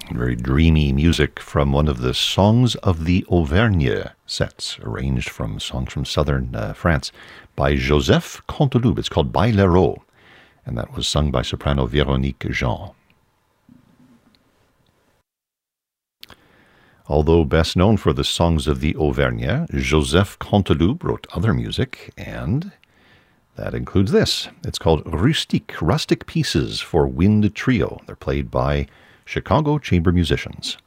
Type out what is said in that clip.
Very dreamy music from one of the Songs of the Auvergne sets, arranged from songs from southern France by Joseph Canteloube. It's called Bailero, and that was sung by soprano Véronique Jean. Although best known for the Songs of the Auvergne, Joseph Canteloube wrote other music, and that includes this. It's called Rustic Pieces for Wind Trio. They're played by Chicago Chamber Musicians.